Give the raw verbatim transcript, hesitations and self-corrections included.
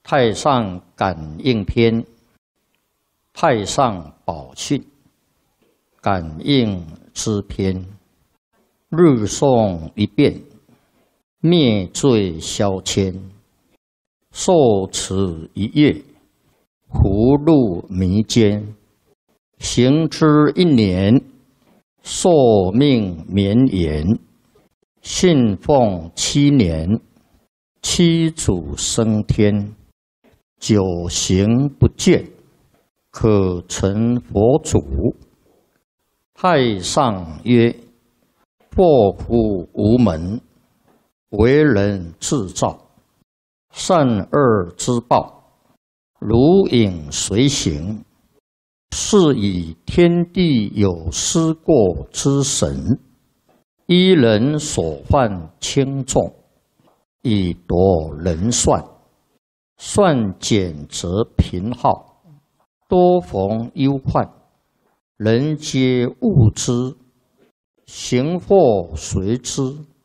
太上感应篇，太上宝训，感应之篇，日诵一遍，灭罪消愆，受持一月，福禄弥坚，行之一年，寿命绵延，信奉七年，七祖升天，九行不倦，可成佛祖。太上曰：祸福无门，为人自造，善恶之报，如影随形，是以天地有失过之神，依人所犯轻重，以夺人算，算减则贫耗，多逢忧患，人皆恶之，行祸随之，